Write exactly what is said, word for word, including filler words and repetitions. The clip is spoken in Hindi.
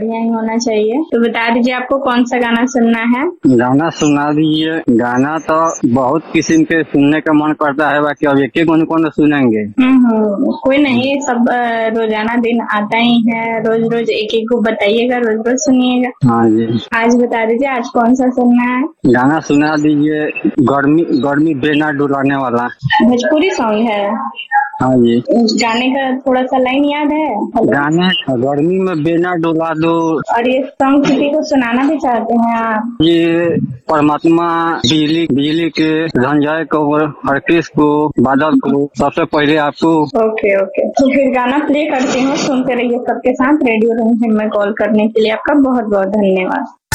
बढ़िया ही होना चाहिए। तो बता दीजिए आपको कौन सा गाना सुनना है? गाना सुना दीजिए। गाना तो बहुत किस्म के सुनने का मन करता है, बाकी अब एक एक कौन कौन सुनेंगे। हम्म कोई नहीं, सब अ, रोजाना दिन आता ही है, रोज रोज एक एक को बताइएगा, रोज रोज सुनिएगा। हाँ जी। आज बता दीजिए आज कौन सा सुनना है? गाना सुना दीजिए, गर्मी गर्मी बेना डुलाने वाला। भोजपुरी सॉन्ग है? हाँ जी। गाने का थोड़ा सा लाइन याद है? हेलो? गाना गर्मी में बेना डुला दो। और ये सॉन्ग किसी को सुनाना भी चाहते हैं आप? ये परमात्मा बिजली बिजली के धनंजय को, हरकेश को, बादल को, सबसे पहले आपको। ओके ओके, तो फिर गाना प्ले करती हूँ, सुनते रहिए सबके साथ। रेडियो रिमझिम में कॉल करने के लिए आपका बहुत बहुत धन्यवाद।